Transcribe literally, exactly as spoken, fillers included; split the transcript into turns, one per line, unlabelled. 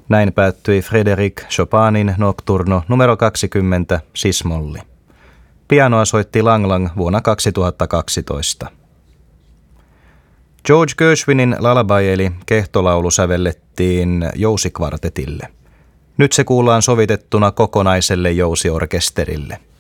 Näin päättyi Frédéric Chopinin Nocturno numero kaksikymmentä sis-molli. Pianoa soitti Lang Lang vuonna kaksituhattakaksitoista. George Gershwinin Lullaby eli kehtolaulu sävellettiin jousikvartetille. Nyt se kuullaan sovitettuna kokonaiselle jousiorkesterille.